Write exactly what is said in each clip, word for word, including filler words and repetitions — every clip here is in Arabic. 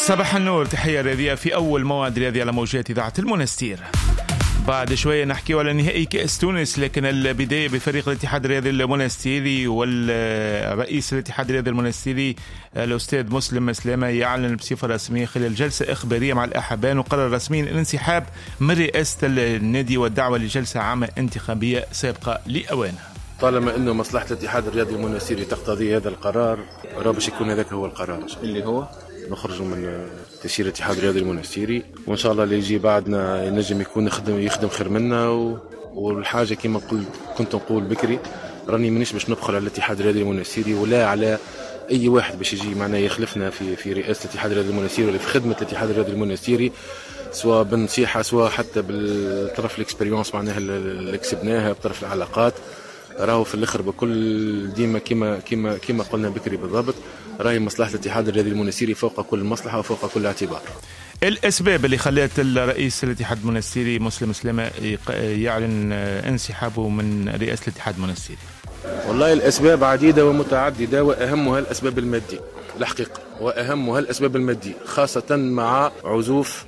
صباح النور، تحية رياضية في أول موعد رياضي على موجات إذاعة المنستير. بعد شوية نحكي على نهائي كأس تونس، لكن البداية بفريق الاتحاد الرياضي المنستيري. والرئيس الاتحاد الرياضي المنستيري الأستاذ مسلم سلامة يعلن بصفة رسمية خلال جلسة إخبارية مع الأحبان، وقرر رسميا الانسحاب من رئاسة النادي والدعوة لجلسة عامة انتخابية سابقة لأوانها. طالما انه مصلحه الاتحاد الرياضي المنستيري تقتضي هذا القرار، راه باش يكون هذاك هو القرار اللي هو نخرجوا من تسيير الاتحاد الرياضي المنستيري، وان شاء الله اللي يجي بعدنا ينجم يكون يخدم يخدم خير منا. و... والحاجه كما قلت كنت نقول بكري، راني مانيش باش ندخل على الاتحاد الرياضي المنستيري ولا على اي واحد باش يجي معنا يخلفنا في في رئاسه الاتحاد الرياضي المنستيري ولا في خدمه الاتحاد الرياضي المنستيري، سواء بالنصيحه سواء حتى بالطرف الاكسبيريونس معناها اللي كسبناها بطرف العلاقات. راهو في الاخر بكل ديما كما كما كما قلنا بكري بالضبط، راهي مصلحه الاتحاد الرياضي المنستيري فوق كل مصلحه وفوق كل اعتبار. الاسباب اللي خلت الرئيس الاتحاد المنستيري مسلم سلامة يعلن انسحابه من رئاسه الاتحاد المنستيري؟ والله الاسباب عديده ومتعدده، واهمها الاسباب الماديه الحقيقه، واهمها الاسباب الماديه، خاصه مع عزوف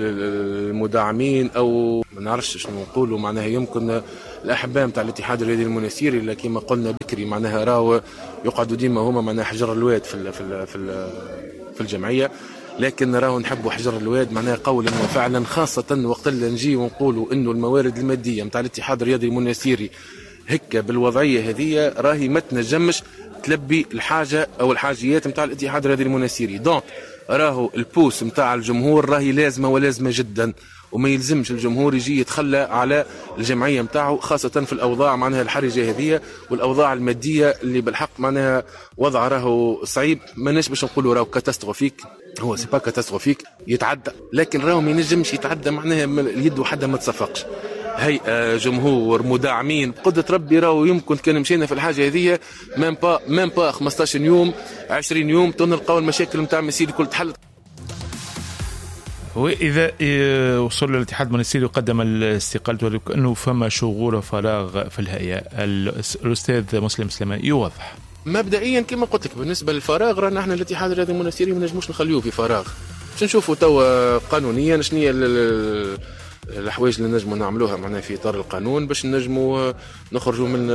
المدعمين او ما نعرفش شنو نقولوا، معناها يمكن الاحباء نتاع الاتحاد الرياضي المنستيري اللي كما قلنا بكري معناها راهو يقعدوا ديما هما معناها حجر الواد في ال في ال في, ال في الجمعيه، لكن راهو نحبوا حجر الواد معناها قولا وفعلا، خاصه وقت اللي نجي ونقولوا انه الموارد الماديه نتاع الاتحاد الرياضي المنستيري هكا بالوضعيه هذه راهي ما تنجمش تلبي الحاجه او الحاجيات نتاع الاتحاد الرياضي المنستيري. دونك راهو البوس نتاع الجمهور راهي لازمه ولازمه جدا، وما يلزمش الجمهور يجي يتخلى على الجمعيه نتاعو، خاصه في الاوضاع معناها الحرجه هذه والاوضاع الماديه اللي بالحق معناها وضع راهو صعيب. ماناش باش نقولوا راهو كاتاستروفيك، هو سي با كاتاستروفيك يتعدى، لكن راهو ما ينجمش يتعدى معناها اليد وحده ما تصفقش. هيئة جمهور مدعمين قدرة ربي راهو يمكن كان مشينا في الحاجة هذه ميم با ميم با خمسطاش يوم عشرين يوم تنلقاو المشاكل نتاع المسيري كل تحلت. وإذا وصل الاتحاد المنستيري وقدم الاستقالة وكأنه فما شغور فراغ في الهيئة، الأستاذ مسلم سلامة يوضح. مبدئيا كما قلت لك بالنسبة للفراغ رانا احنا الاتحاد الرياضي المنستيري ما نجموش نخليوه في فراغ، باش نشوفوا توا قانونيا شنو هي الحوايج اللي نجموا نعملوها معناها في اطار القانون باش نجموا نخرجوا من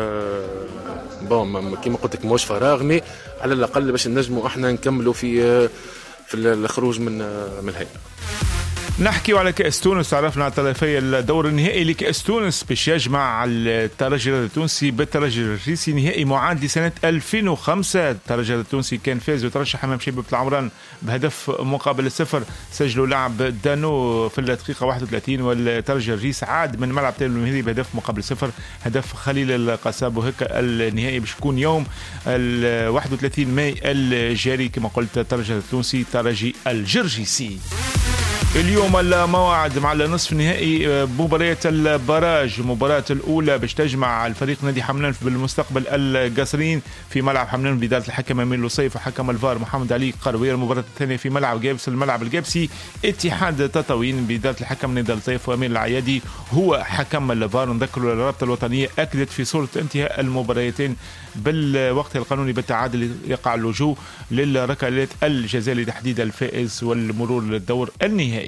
بون كما قلت لك موش فراغ، مي على الاقل باش نجموا احنا نكملوا في في الخروج من من الهيئه. نحكي على كأس تونس. عرفنا على طرفي الدور النهائي لكأس تونس باش يجمع الترجي التونسي بالترجي الرئيسي، نهائي معاد لسنة ألفين وخمسة. الترجي التونسي كان فاز وترشح أمام شباب العمران بهدف مقابل الصفر، سجلوا لاعب دانو في الدقيقة واحد وثلاثين، والترجي الرئيس عاد من ملعب تل المهدي بهدف مقابل صفر، هدف خليل القصاب. وهكا النهائي باش يكون يوم واحد وثلاثين ماي الجاري كما قلت. الترجي التونسي ترجي الجرجيسي. اليوم الموعد مع النصف النهائي مباريات البراج، المباراة الأولى باش تجمع الفريق نادي حملان بالمستقبل القصرين في ملعب حملان بإدارة الحكم أمين لصيف وحكم الفار محمد علي قروير. المباراة الثانية في ملعب جابس الملعب الجابسي، اتحاد تطاوين بإدارة الحكم نادي لصيف وأمين العيادي هو حكم الفار. نذكر الرابطة الوطنية أكدت في صورة انتهاء المباراتين بالوقت القانوني بالتعادل يقع اللجوء للركلات الجزاء لتحديد الفائز والمرور للدور النهائي.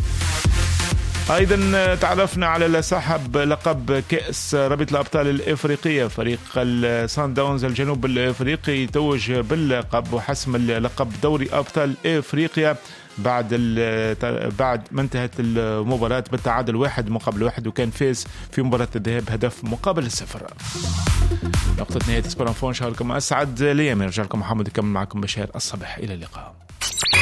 أيضا تعرفنا على سحب لقب كأس رابطة الأبطال الإفريقية، فريق السان داونز الجنوب الإفريقي يتوج باللقب وحسم اللقب دوري أبطال إفريقيا بعد بعد ما انتهت المباراة بالتعادل واحد مقابل واحد، وكان فاز في مباراة الذهاب هدف مقابل الصفر. نقطة نهاية سبورانفون، شهركم أسعد. ليام يرجع لكم محمد يكمل معكم بشهر الصباح. إلى اللقاء.